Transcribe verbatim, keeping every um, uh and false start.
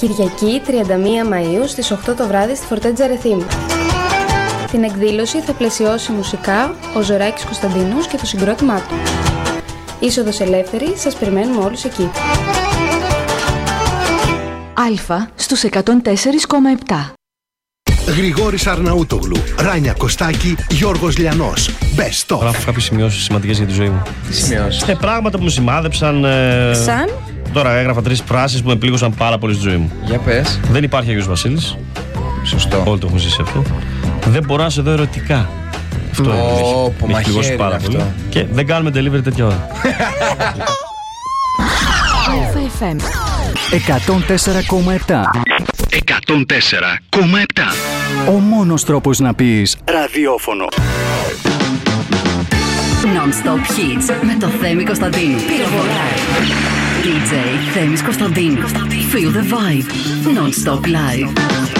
Κυριακή τριάντα μία Μαΐου στις οκτώ το βράδυ στη Φορτέτζα Ρεθύμου. Την εκδήλωση θα πλαισιώσει μουσικά ο Ζωράκης Κωνσταντίνος και το συγκρότημά του. Είσοδος ελεύθερη, σας περιμένουμε όλους εκεί. Αλφα στους εκατόν τέσσερα κόμμα επτά. Γρηγόρης Αρναούτογλου, Ράνια Κωστάκη, Γιώργος Λιανός. Best of. Γράφω κάποιες σημειώσεις σημαντικές για τη ζωή μου. Τι σημειώσεις? Ε, πράγματα που μου σημάδεψαν. Ε... Σαν? Τώρα έγραφα τρεις φράσεις που με πλήγωσαν πάρα πολύ στη ζωή μου. Για πες. Δεν υπάρχει Αγίος Βασίλης. Σωστό. Όλοι το έχουν ζήσει αυτό. Δεν μπορώ να σε δω ερωτικά. Αυτό Oh, με έχει πληγώσει πάρα πολύ. Αυτό. Και δεν κάνουμε delivery τέτοια ώρα. Αλφα εφ εμ εκατόν τέσσερα κόμμα επτά. εκατόν τέσσερα κόμμα επτά. Ο μόνος τρόπος να πεις ραδιόφωνο. Non-stop hits με το Θέμη Κωνσταντίνου. Πυροβολάει. ντι τζέι Θέμης Κωνσταντίνου. Feel the vibe. Non-stop live.